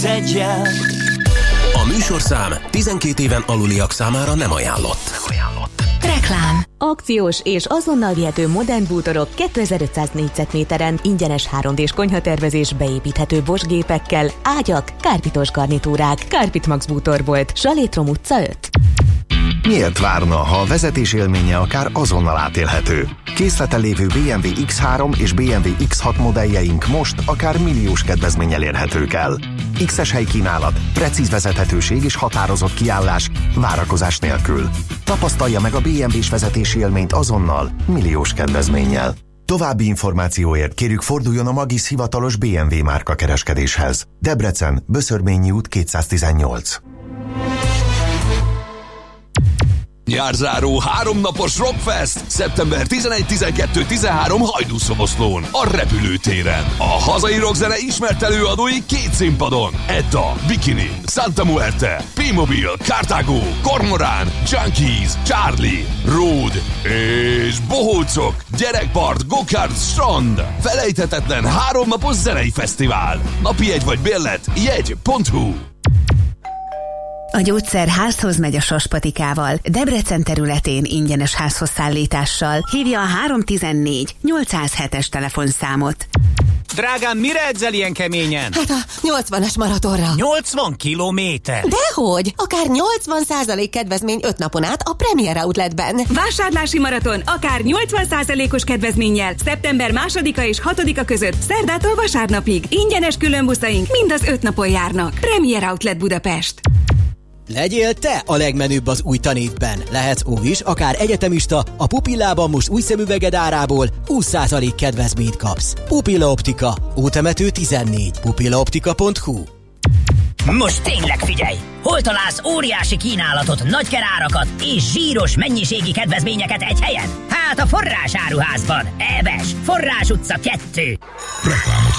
Tegyel. A műsorszám 12 éven aluliak számára nem ajánlott. Reklám. Akciós és azonnal vihető modern bútorok 2500 négyzetméteren, ingyenes 3D-s konyhatervezés beépíthető Bosch gépekkel, ágyak, kárpitos garnitúrák. Kárpit Max bútorbolt, Salétrom utca 5. Miért várna, ha a vezetés élménye akár azonnal átélhető? Készleten lévő BMW X3 és BMW X6 modelljeink most akár milliós kedvezménnyel érhetők el. X-es helykínálat, precíz vezethetőség és határozott kiállás, várakozás nélkül. Tapasztalja meg a BMW-s vezetési élményt azonnal, milliós kedvezménnyel. További információért kérjük forduljon a Magis hivatalos BMW márka kereskedéshez. Debrecen, Böszörményi út 218. Nyárzáró 3 napos Rockfest szeptember 11-12-13 Hajdúszoboszlón, a repülőtéren. A hazai rockzene ismert előadói 2 színpadon: Etta, Bikini, Santa Muerte, P-Mobil, Cartago, Kormorán, Junkies, Charlie, Road és Bohócok, gyerekpart, gokart, strand. Felejthetetlen 3 napos zenei fesztivál. Napi jegy vagy bérlet jegy.hu. A gyógyszer házhoz megy a Saspatikával. Debrecen területén ingyenes házhoz szállítással. Hívja a 314 807-es telefonszámot. Drágám, mire edzel ilyen keményen? Hát a 80-as maratonra. 80 kilométer? Dehogy! Akár 80% kedvezmény 5 napon át a Premier Outletben. Vásárlási maraton akár 80%-os kedvezménnyel szeptember 2-a és 6-a között szerdától vasárnapig. Ingyenes különbuszaink mind az 5 napon járnak. Premier Outlet Budapest. Legyél te a legmenőbb az új tanévben. Lehetsz óvis, akár egyetemista, a Pupillában most új szemüveged árából 20% kedvezményt kapsz. Pupilla Optika, Ótemető 14, pupillaoptika.hu. Most tényleg figyelj! Hol találsz óriási kínálatot, nagykerárakat és zsíros mennyiségi kedvezményeket egy helyen? Hát a Forrás Áruházban. Ebes, Forrás utca 2. Reklámot